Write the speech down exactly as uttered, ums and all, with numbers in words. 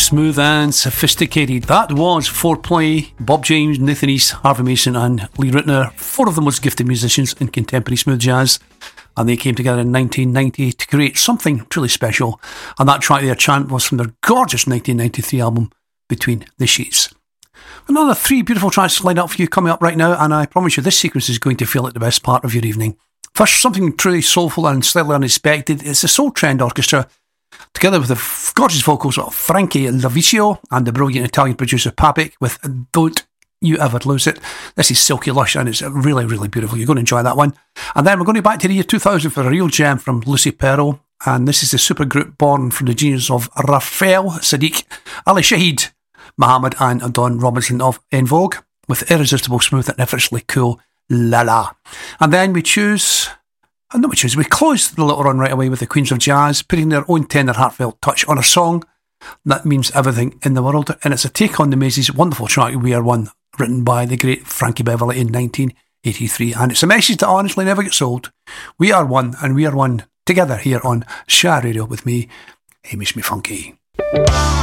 smooth and sophisticated. That was Foreplay, Bob James, Nathan East, Harvey Mason and Lee Ritenour, four of the most gifted musicians in contemporary smooth jazz, and they came together in nineteen ninety to create something truly special, and that track there, Chant, was from their gorgeous nineteen ninety-three album Between the Sheets. Another three beautiful tracks lined up for you coming up right now, and I promise you this sequence is going to feel like the best part of your evening. First, something truly soulful and slightly unexpected. It's the Soul Trend Orchestra, together with the gorgeous vocals of Frankie Lovicio and the brilliant Italian producer Papik with Don't You Ever Lose It. This is Silky Lush and it's really, really beautiful. You're going to enjoy that one. And then we're going to go back to the year two thousand for a real gem from Lucy Perrault. And this is the supergroup born from the genius of Raphael Sadiq, Ali Shaheed, Muhammad and Don Robinson of En Vogue with irresistible, smooth and effortlessly cool La La. And then we choose... And not we choose, we close the little run right away with the Queens of Jazz, putting their own tender, heartfelt touch on a song that means everything in the world. And it's a take on the Maze's wonderful track, We Are One, written by the great Frankie Beverly in nineteen eighty-three. And it's a message that honestly never gets old. We are one, and we are one together here on Sha Radio with me, Hamish Me Funky.